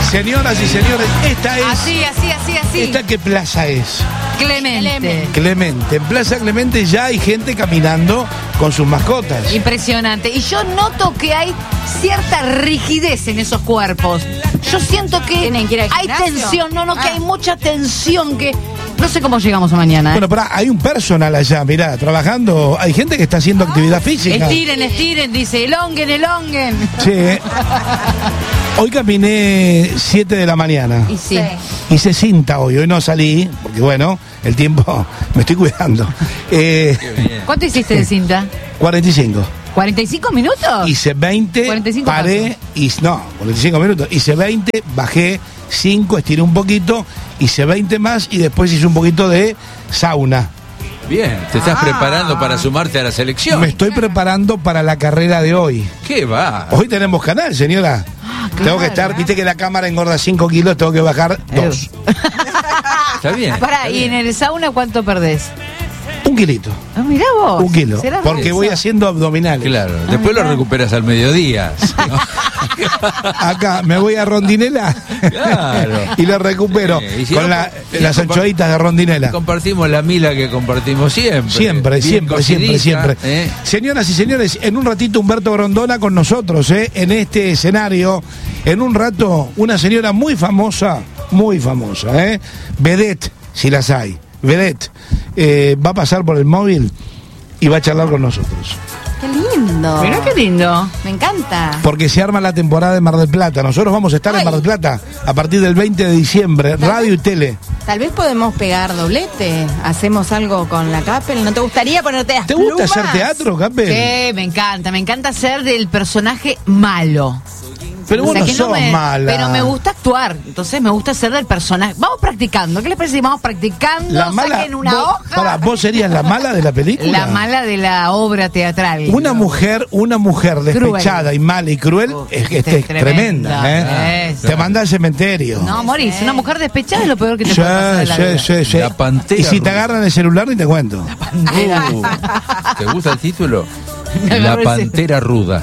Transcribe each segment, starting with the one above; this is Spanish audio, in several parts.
Señoras y señores, esta es... Así. ¿Esta qué plaza es? Clemente. En Plaza Clemente ya hay gente caminando con sus mascotas. Impresionante. Y yo noto que hay cierta rigidez en esos cuerpos. Yo siento que ¿Tienen que ir al hay gimnasio? tensión. Que hay mucha tensión que... No sé cómo llegamos a mañana. Bueno, pará, hay un personal allá, mirá, trabajando. Hay gente que está haciendo actividad física. Estiren, dice, elonguen. Sí. Hoy caminé 7 de la mañana. Y sí. Hice cinta hoy no salí, porque bueno, el tiempo me estoy cuidando. ¿Cuánto hiciste de cinta? 45. ¿45 minutos? Hice 20, 45 paré, 45 minutos. Hice 20, bajé 5, estiré un poquito, hice 20 más y después hice un poquito de sauna. Bien, te estás preparando para sumarte a la selección. Me estoy preparando para la carrera de hoy. ¿Qué va? Hoy tenemos canal, señora. Claro. Tengo que estar, viste que la cámara engorda 5 kilos, tengo que bajar 2. Está bien. Pará, ¿y en el sauna cuánto perdés? 1 kilito. Ah, mirá vos. 1 kilo. ¿Será Porque eso? voy haciendo abdominales. Claro, después lo recuperas al mediodía. Acá me voy a Rondinela. Claro. Y lo recupero Y si con no, las anchoaditas de Rondinela. Compartimos la mila que compartimos siempre. Siempre. ¿Eh? Señoras y señores, en un ratito Humberto Grondona con nosotros, en este escenario. En un rato, una señora muy famosa, vedette, si las hay, vedette, va a pasar por el móvil y va a charlar con nosotros. Qué lindo. Mirá qué lindo. Me encanta. Porque se arma la temporada de Mar del Plata. Nosotros vamos a estar en Mar del Plata a partir del 20 de diciembre, radio y tele. Tal vez podemos pegar doblete. Hacemos algo con la Capel. ¿No te gustaría ponerte las ¿Te gusta plumas? hacer teatro, Capel? Sí, me encanta ser del personaje malo. Pero vos O sea, no que sos mala. Pero me gusta actuar, entonces me gusta ser del personaje. Vamos practicando, ¿qué les parece si vamos practicando? La mala, Saquen una hoja. ¿Vos serías la mala de la película? La mala de la obra teatral. Una mujer despechada Cruel. y mala y cruel es tremenda, ¿eh? Eso. Te manda al cementerio. No, morís, una mujer despechada es lo peor que te puede pasar en la vida. Sí. La Pantera Y si te Rosa. agarran el celular, ni te cuento. ¿Te gusta el título? Me La agarró Pantera Ruda.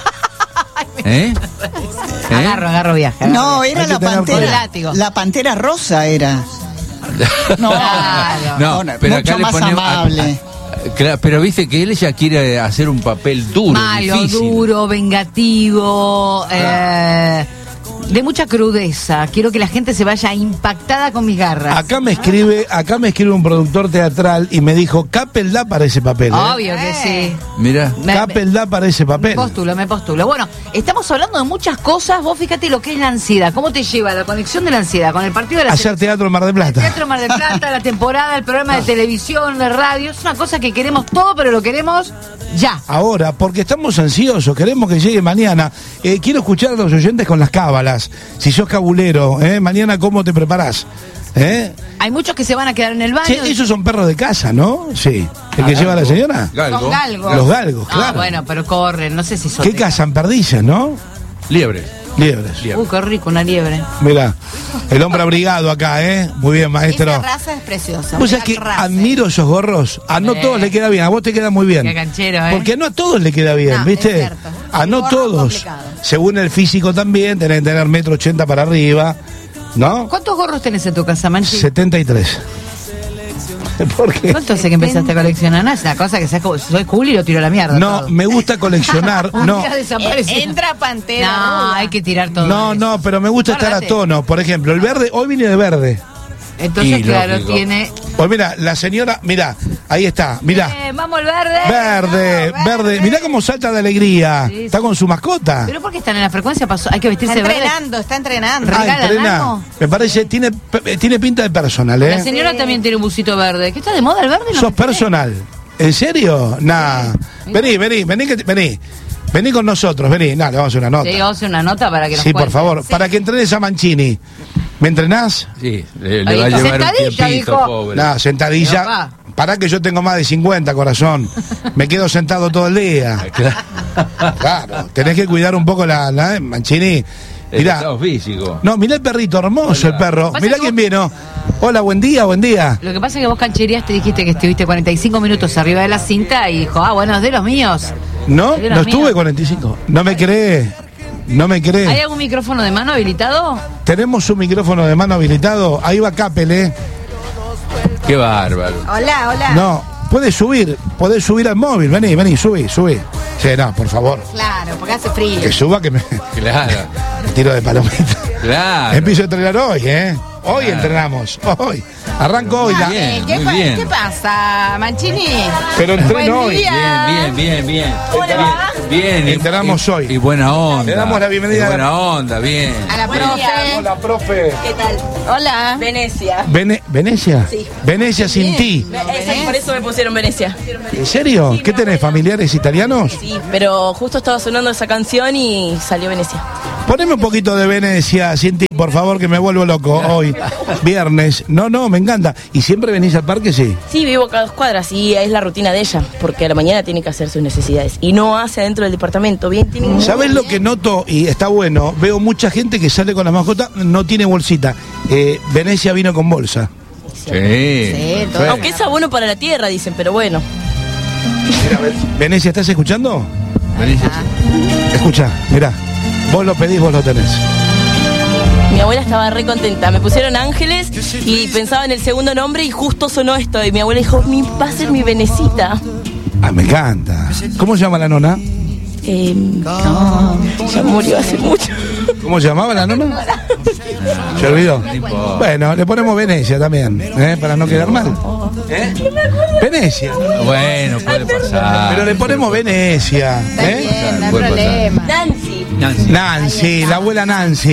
Agarro viaje. No, Hay era que la tener Con pantera. látigo. La pantera rosa era. No, No, pero acá mucho le más ponemos amable. Claro, pero viste que ella quiere hacer un papel duro, Malo, difícil. duro, vengativo, de mucha crudeza. Quiero que la gente se vaya impactada con mis garras. Acá me escribe un productor teatral y me dijo, Capel da para ese papel. Obvio que sí. Mira, Capel da para ese papel. Me postulo. Bueno, estamos hablando de muchas cosas. Vos fíjate lo que es la ansiedad. ¿Cómo te lleva la conexión de la ansiedad con el partido de la Hacer teatro en Mar del Plata. Teatro Mar del Plata, la temporada, el programa de televisión, de radio? Es una cosa que queremos todo, pero lo queremos ya. Ahora, porque estamos ansiosos, queremos que llegue mañana. Quiero escuchar a los oyentes con las cábalas. Si sos cabulero, mañana cómo te preparás. Hay muchos que se van a quedar en el baño. Sí, esos son perros de casa, ¿no? Sí. ¿El que lleva la señora? galgo. Con galgo. Los galgos, Ah, claro. bueno, pero corren, no sé si son. ¿Qué cazan? Perdices, ¿no? Liebre. Liebres. Qué rico, una liebre. Mirá, el hombre abrigado acá, Muy bien, maestro. Esa raza es preciosa. Vos sabés que admiro esos gorros. A no todos le queda bien, a vos te queda muy bien. Qué canchero, Porque no a todos le queda bien, No, ¿viste? es cierto. A El no gorro todos. complicado. Según el físico también, tenés que tener 1,80 m para arriba, ¿no? ¿Cuántos gorros tenés en tu casa, Manchi? 73. ¿Por qué? ¿Cuánto hace que empezaste a coleccionar? No, es una cosa que soy cool y lo tiro a la mierda. No, todo. me gusta coleccionar. Un No, día desapareció. Entra pantera. No, ruda. hay que tirar todo. no, pero me gusta estar a Guárdate. tono. Por ejemplo, el verde, hoy vine de verde. Entonces, Y claro, lógico. tiene. Pues mira, la señora, mira, ahí está, mira. Vamos al verde. Verde. Mirá cómo salta de alegría. Sí, Está con su mascota. Pero porque están en la frecuencia, hay que Está vestirse verde. está entrenando. ¿Regalan entrena. algo? Me parece, tiene pinta de personal, La señora también tiene un busito verde. ¿Qué está de moda el verde? No ¿Sos me enteré. personal? ¿En serio? Nah. Vení con nosotros, vení. Nah, le vamos a hacer una nota. Sí, vamos a hacer una nota para que nos Sí, por cuente. favor, Sí. para que entrenes a Mancini. ¿Me entrenás? Sí, le Ahí va a está. llevar un Sentadilla, tiempito, dijo. pobre. Nah, sentadilla. Papá. Pará que yo tengo más de 50, corazón. Me quedo sentado todo el día. Claro, tenés que cuidar un poco la Mancini. El Mirá. estado físico. No, mirá el perrito, hermoso el perro. Pasa Mirá que quién vos- vino. Hola, buen día. Lo que pasa es que vos cancherías te dijiste que estuviste 45 minutos arriba de la cinta y dijo, bueno, es de los míos. ¿No? Es de los No estuve míos. 45. ¿No me crees? ¿No me cree? ¿Hay algún micrófono de mano habilitado? Tenemos un micrófono de mano habilitado. Ahí va Capel, Qué bárbaro. Hola. No, podés subir al móvil. Vení, subí. Sí, no, por favor. Claro, porque hace frío. Que suba, que me Claro. tiro de palomita. Claro. Empiezo a entrenar hoy, Hoy entrenamos, hoy. Arranco hoy. Bien, ¿Qué, muy bien. ¿Qué pasa, Mancini? Pero entreno Buen hoy. día. Bien. Bien. Entrenamos hoy. Y buena onda. Le damos la bienvenida Y a la- buena onda, bien. A la profe. Hola, profe. ¿Qué tal? Hola. Venecia. ¿Venecia? Sí. Venecia sin ti. Por eso me pusieron Venecia. ¿En serio? ¿Qué tenés, familiares italianos? Sí, pero justo estaba sonando esa canción y salió Venecia. Poneme un poquito de Venecia sin ti, por favor, que me vuelvo loco hoy. Viernes. No, me encanta. ¿Y siempre venís al parque? Sí. Sí, vivo acá a 2 cuadras y es la rutina de ella, porque a la mañana tiene que hacer sus necesidades. Y no hace adentro del departamento. Bien, tiene... ¿Sabés lo que noto? Y está bueno. Veo mucha gente que sale con la mascota, no tiene bolsita. Venecia vino con bolsa. Sí. Sí, todo. Aunque es abono para la tierra, dicen, pero bueno. Venecia, ¿estás escuchando? Venecia. Escucha, mirá. Vos lo pedís, vos lo tenés. Mi abuela estaba re contenta. Me pusieron Ángeles y pensaba en el segundo nombre y justo sonó esto. Y mi abuela dijo, va a ser mi Venecita. Ah, me encanta. ¿Cómo se llama la nona? Ya murió hace mucho. ¿Cómo se llamaba la nona? ¿Se olvidó? importa. Bueno, le ponemos Venecia también, para no quedar mal. Venecia. Bueno, puede pasar. Pero le ponemos Venecia. Está bien, no hay Puede pasar. problema. Nancy. Nancy, la abuela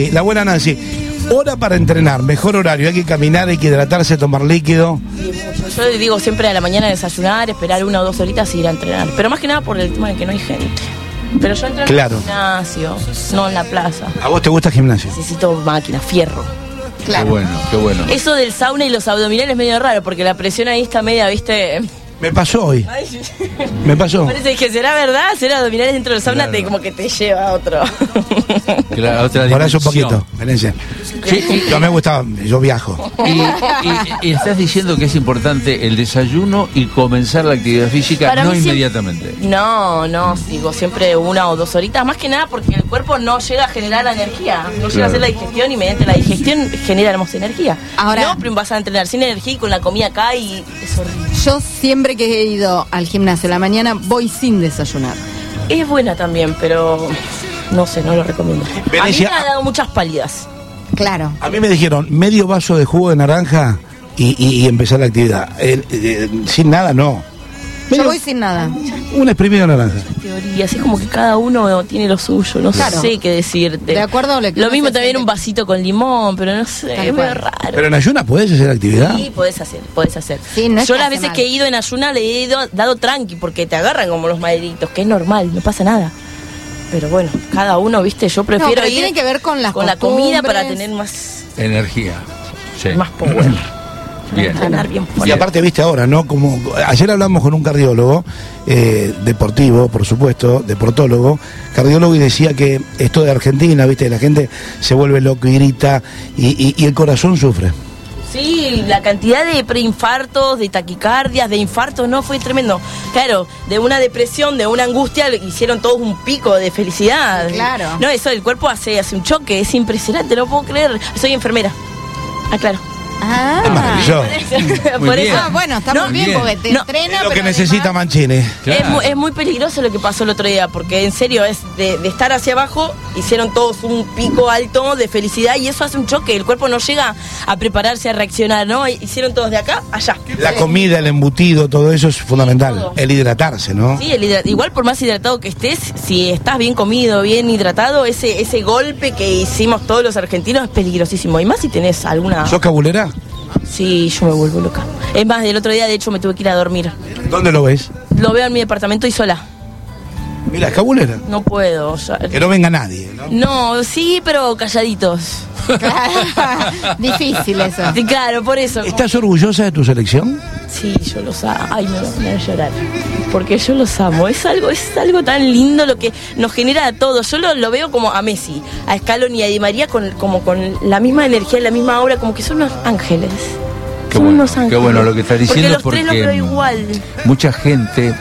Nancy. Hora para entrenar, mejor horario. Hay que caminar, hay que hidratarse, tomar líquido. Yo le digo siempre a la mañana desayunar, esperar 1 o 2 horitas y ir a entrenar. Pero más que nada por el tema de que no hay gente. Pero yo entreno Claro. en el gimnasio, no en la plaza. ¿A vos te gusta el gimnasio? Necesito máquina, fierro. Qué bueno. Eso del sauna y los abdominales es medio raro, porque la presión ahí está media, ¿viste? Me pasó hoy. Ay, Me pasó. parece que será verdad, hacer abdominales dentro del sauna Claro. como que te lleva a otro. Claro, otra Por eso un dimensión. poquito, Venecia. Sí, Yo me gustaba, yo viajo. y estás diciendo que es importante el desayuno y comenzar la actividad física Para no mí siempre- inmediatamente. No, sigo siempre 1 o 2 horitas, más que nada porque el cuerpo no llega a generar la energía, no llega a Claro. hacer la digestión y mediante la digestión generamos energía. Ahora- no, pero vas a entrenar sin energía y con la comida acá y es horrible. Yo siempre que he ido al gimnasio a la mañana voy sin desayunar. Es buena también, pero no sé, no lo recomiendo. Venecia- A mí me ha dado muchas pálidas. Claro. A mí me dijeron medio vaso de jugo de naranja y empezar la actividad. Sin nada, no. Yo voy sin nada. Un exprimido de naranja. Teorías, es como que cada uno tiene lo suyo, no Claro. sé qué decirte. De acuerdo a lo que Lo uno mismo se también siente. un vasito con limón, pero no sé, Tal es medio cual. raro. Pero en ayunas podés hacer actividad. Sí, podés hacer. Sí, no es Yo que las hace veces mal. que he ido en ayuna le he dado tranqui porque te agarran como los maderitos, que es normal, no pasa nada. Pero bueno, cada uno, viste, yo prefiero pero ir tiene que ver con las la comida para costumbres. tener más Energía. Sí. power. Bien. Entrenar bien Y fuerte. aparte, viste ahora, ¿no? Como ayer hablamos con un cardiólogo, deportivo, por supuesto, deportólogo, cardiólogo, y decía que esto de Argentina, viste, la gente se vuelve loco y grita y el corazón sufre. Sí, la cantidad de preinfartos, de taquicardias, de infartos, no, fue tremendo. Claro, de una depresión, de una angustia, hicieron todos un pico de felicidad. Sí, claro. No, eso, el cuerpo hace un choque, es impresionante, no puedo creer. Soy enfermera. Ah, claro. Ah, Es maravilloso. Por bien. eso. Ah, bueno, está No, muy bien, bien. porque te No, entrena. Es lo que pero necesita además- Mancini. Claro. Es muy peligroso lo que pasó el otro día, porque en serio es de estar hacia abajo, hicieron todos un pico alto de felicidad y eso hace un choque, el cuerpo no llega a prepararse, a reaccionar, ¿no? Hicieron todos de acá, allá. La comida, el embutido, todo eso es fundamental. Todo. El hidratarse, ¿no? Sí, igual por más hidratado que estés, si estás bien comido, bien hidratado, ese golpe que hicimos todos los argentinos es peligrosísimo. Y más si tenés alguna... ¿Sos cabulera? Sí, yo me vuelvo loca. Es más, del otro día de hecho me tuve que ir a dormir. ¿Dónde lo ves? Lo veo en mi departamento y sola. Mira, es cabulera. No puedo. Que no venga nadie, ¿no? No, sí, pero calladitos. Claro. Difícil eso. Sí, claro, por eso. ¿Estás orgullosa de tu selección? Sí, yo los amo. Ay, me voy a poner a llorar. Porque yo los amo. Es algo tan lindo lo que nos genera a todos. Yo lo veo como a Messi, a Scaloni y a Di María con la misma energía, la misma aura, como que son unos ángeles. Son unos Qué ángeles. bueno lo que estás diciendo, porque los tres los veo igual. mucha gente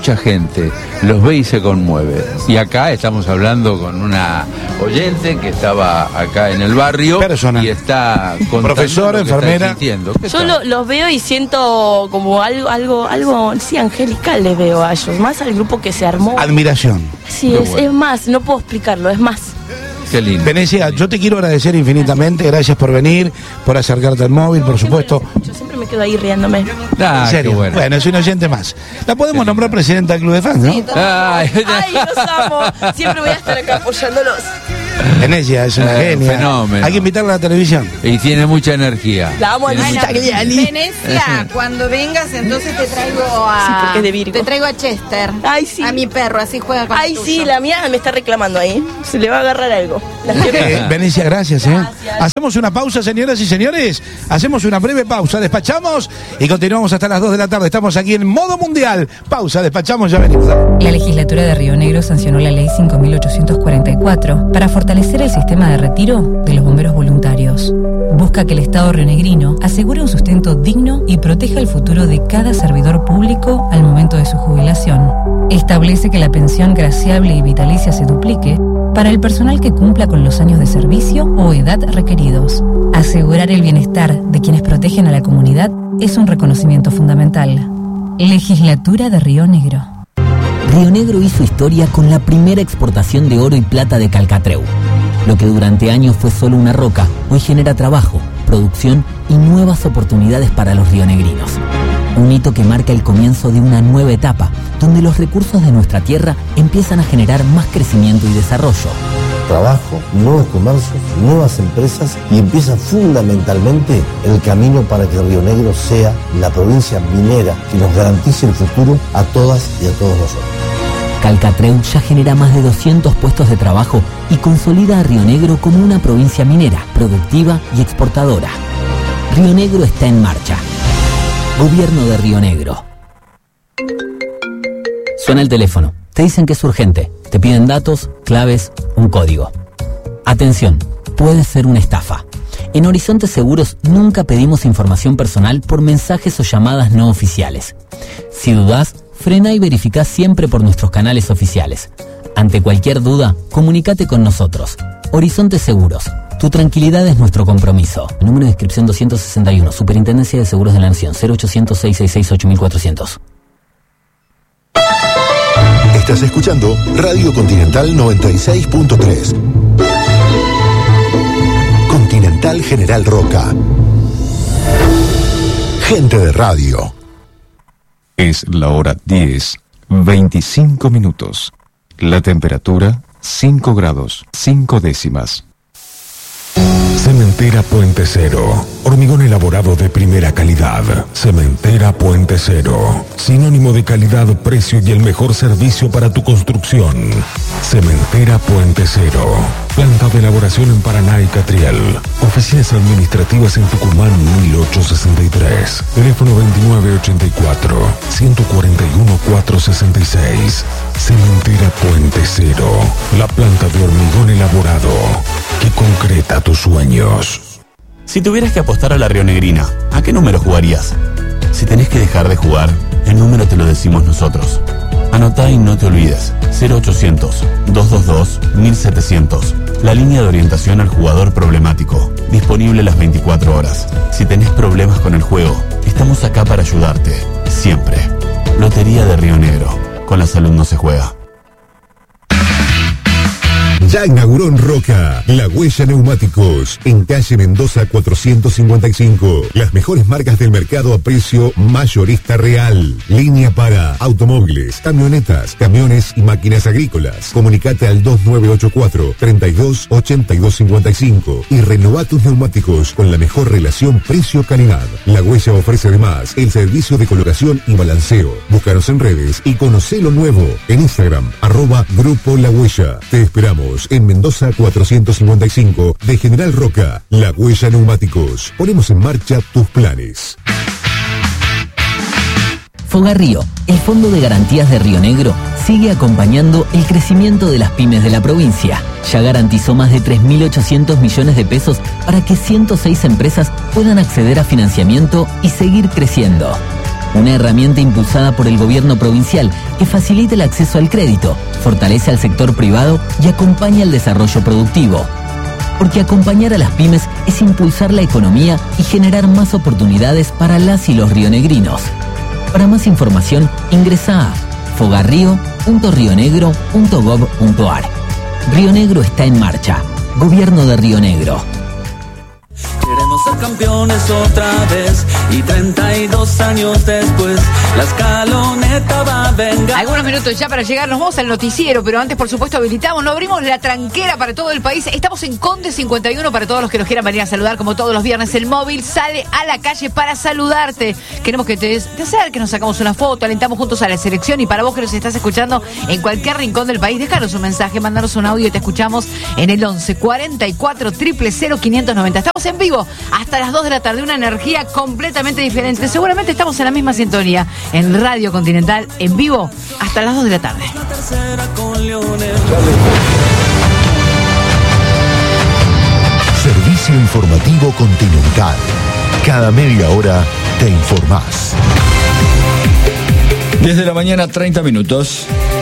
los ve y se conmueve. Y acá estamos hablando con una oyente que estaba acá en el barrio Persona. y está contando Profesora, lo que está enfermera. sintiendo. ¿Qué Yo tal? los veo y siento como algo, sí, angelical les veo a ellos, más al grupo que se armó. Admiración. Sí, Qué es bueno. más, no puedo explicarlo, es más. Qué lindo. Venecia, yo te quiero agradecer infinitamente, gracias por venir, por acercarte al móvil, por supuesto. Yo siempre me quedo ahí riéndome. Ah, En serio. qué bueno. Bueno, es un oyente más. La podemos nombrar presidenta del Club de Fans, ¿no? Ay, Ay, los amo. Siempre voy a estar acá apoyándolos. Venecia es una genia. fenómeno. Hay que invitarla a la televisión. Y tiene mucha energía. La amo a Tiene Luis mucha- Tagliani. Venecia, cuando vengas, entonces te traigo a. Sí, porque es de Virgo. Te traigo a Chester. Ay, sí. A mi perro, así juega con Ay, el sí, tuyo. la mía me está reclamando ahí. Se le va a agarrar algo. La quiero. Venecia, gracias, Gracias. Hacemos una pausa, señoras y señores. Hacemos una breve pausa, despachamos y continuamos hasta las 2 de la tarde. Estamos aquí en modo mundial. Pausa, despachamos, ya venimos. La legislatura de Río Negro sancionó la ley 5.844 para fortalecer el sistema de retiro de los bomberos voluntarios. Busca que el Estado rionegrino asegure un sustento digno y proteja el futuro de cada servidor público al momento de su jubilación. Establece que la pensión graciable y vitalicia se duplique para el personal que cumpla con los años de servicio o edad requeridos. Asegurar el bienestar de quienes protegen a la comunidad es un reconocimiento fundamental. Legislatura de Río Negro. Río Negro hizo historia con la primera exportación de oro y plata de Calcatreu. Lo que durante años fue solo una roca, hoy genera trabajo, producción y nuevas oportunidades para los rionegrinos. Un hito que marca el comienzo de una nueva etapa, donde los recursos de nuestra tierra empiezan a generar más crecimiento y desarrollo. Trabajo, nuevos comercios, nuevas empresas y empieza fundamentalmente el camino para que Río Negro sea la provincia minera que nos garantice el futuro a todas y a todos nosotros. Calcatreu ya genera más de 200 puestos de trabajo y consolida a Río Negro como una provincia minera, productiva y exportadora. Río Negro está en marcha. Gobierno de Río Negro. Suena el teléfono. Te dicen que es urgente. Te piden datos, claves, un código. Atención, puede ser una estafa. En Horizonte Seguros nunca pedimos información personal por mensajes o llamadas no oficiales. Si dudás, frena y verifica siempre por nuestros canales oficiales. Ante cualquier duda, comunícate con nosotros. Horizonte Seguros. Tu tranquilidad es nuestro compromiso. Número de inscripción 261, Superintendencia de Seguros de la Nación, 0800-666-8400. Estás escuchando Radio Continental 96.3. Continental General Roca. Gente de radio. Es la hora 10:25 minutos. La temperatura 5 grados 5 décimas. Cementera Puente Cero. Hormigón elaborado de primera calidad. Cementera Puente Cero. Sinónimo de calidad, precio y el mejor servicio para tu construcción. Cementera Puente Cero. Planta de elaboración en Paraná y Catriel. Oficinas administrativas en Tucumán 1863. Teléfono 2984-141-466. Cementera Puente Cero. La planta de hormigón elaborado que concreta tus sueños. Si tuvieras que apostar a la rionegrina, ¿a qué número jugarías? Si tenés que dejar de jugar, el número te lo decimos nosotros. Anotá y no te olvides. 0800-222-1700. La línea de orientación al jugador problemático. Disponible las 24 horas. Si tenés problemas con el juego, estamos acá para ayudarte. Siempre. Lotería de Río Negro. Con la salud no se juega. Ya inauguró en Roca La Huella Neumáticos, en calle Mendoza 455. Las mejores marcas del mercado a precio mayorista real. Línea para automóviles, camionetas, camiones y máquinas agrícolas. Comunicate al 2984-328255 y renová tus neumáticos con la mejor relación precio-calidad. La Huella ofrece además el servicio de colocación y balanceo. Búscanos en redes y conocé lo nuevo en Instagram, @Grupo La Huella. Te esperamos en Mendoza 455 de General Roca. La Huella Neumáticos. Ponemos en marcha tus planes. Fogarrío, el Fondo de Garantías de Río Negro, sigue acompañando el crecimiento de las pymes de la provincia. Ya garantizó más de 3.800 millones de pesos para que 106 empresas puedan acceder a financiamiento y seguir creciendo. Una herramienta impulsada por el gobierno provincial que facilita el acceso al crédito, fortalece al sector privado y acompaña el desarrollo productivo. Porque acompañar a las pymes es impulsar la economía y generar más oportunidades para las y los rionegrinos. Para más información, ingresa a fogarrio.rionegro.gov.ar. Río Negro está en marcha. Gobierno de Río Negro. Queremos ser campeones otra vez y 32 años después la escaloneta va a vengar. Algunos minutos ya para llegar, nos vamos al noticiero, pero antes por supuesto habilitamos, nos abrimos la tranquera para todo el país. Estamos en Conde 51 para todos los que nos quieran venir a saludar, como todos los viernes. El móvil sale a la calle para saludarte. Queremos que te acerques, nos sacamos una foto, alentamos juntos a la selección. Y para vos que nos estás escuchando en cualquier rincón del país, déjanos un mensaje, mandanos un audio y te escuchamos en el 11 44 000 590. Estamos en vivo hasta las 2 de la tarde, una energía completamente diferente. Seguramente estamos en la misma sintonía, en Radio Continental, en vivo hasta las 2 de la tarde. Servicio informativo Continental. Cada media hora te informás. 10 de la mañana, 30 minutos.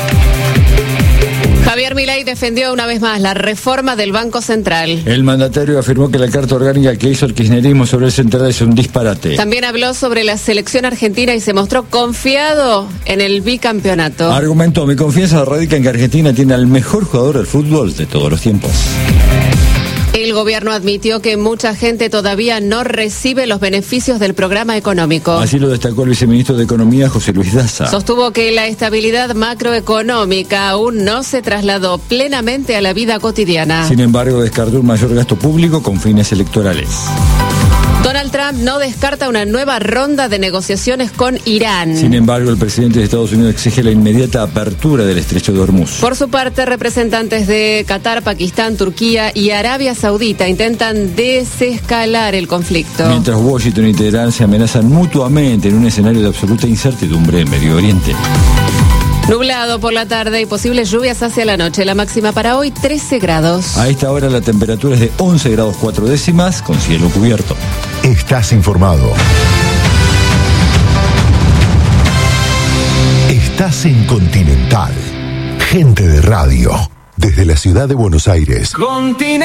Javier Milei defendió una vez más la reforma del Banco Central. El mandatario afirmó que la carta orgánica que hizo el kirchnerismo sobre el central es un disparate. También habló sobre la selección argentina y se mostró confiado en el bicampeonato. Argumentó: mi confianza radica en que Argentina tiene al mejor jugador del fútbol de todos los tiempos. El gobierno admitió que mucha gente todavía no recibe los beneficios del programa económico. Así lo destacó el viceministro de Economía, José Luis Daza. Sostuvo que la estabilidad macroeconómica aún no se trasladó plenamente a la vida cotidiana. Sin embargo, descartó un mayor gasto público con fines electorales. Donald Trump no descarta una nueva ronda de negociaciones con Irán. Sin embargo, el presidente de Estados Unidos exige la inmediata apertura del estrecho de Hormuz. Por su parte, representantes de Qatar, Pakistán, Turquía y Arabia Saudita intentan desescalar el conflicto. Mientras Washington y Teherán se amenazan mutuamente en un escenario de absoluta incertidumbre en Medio Oriente. Nublado por la tarde y posibles lluvias hacia la noche. La máxima para hoy, 13 grados. A esta hora la temperatura es de 11 grados 4 décimas con cielo cubierto. Estás informado. Estás en Continental. Gente de radio. Desde la ciudad de Buenos Aires.